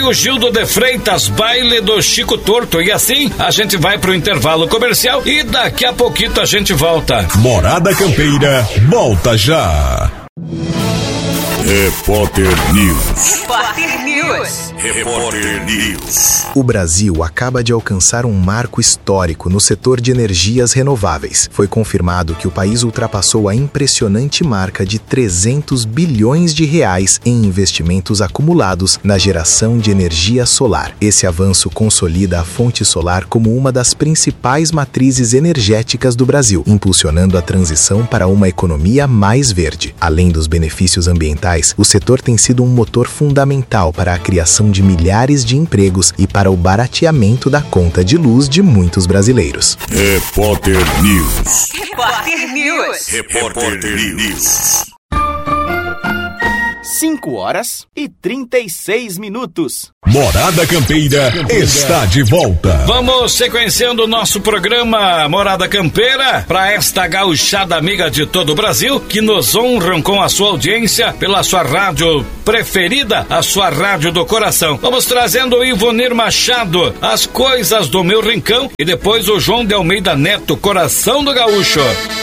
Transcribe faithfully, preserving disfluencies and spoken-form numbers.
O Gildo de Freitas, baile do Chico Torto. E assim a gente vai pro intervalo comercial e daqui a pouquinho a gente volta. Morada Campeira, volta já. Repórter News. Repórter News. Repórter News. O Brasil acaba de alcançar um marco histórico no setor de energias renováveis. Foi confirmado que o país ultrapassou a impressionante marca de trezentos bilhões de reais em investimentos acumulados na geração de energia solar. Esse avanço consolida a fonte solar como uma das principais matrizes energéticas do Brasil, impulsionando a transição para uma economia mais verde. Além dos benefícios ambientais, o setor tem sido um motor fundamental para a criação de milhares de empregos e para o barateamento da conta de luz de muitos brasileiros. Repórter News. Repórter News. Repórter News. cinco horas e trinta e seis minutos. Morada Campeira está de volta. Vamos sequenciando o nosso programa Morada Campeira para esta gauchada amiga de todo o Brasil que nos honram com a sua audiência pela sua rádio preferida, a sua rádio do coração. Vamos trazendo o Ivonir Machado, As Coisas do Meu Rincão, e depois o João de Almeida Neto, Coração do Gaúcho.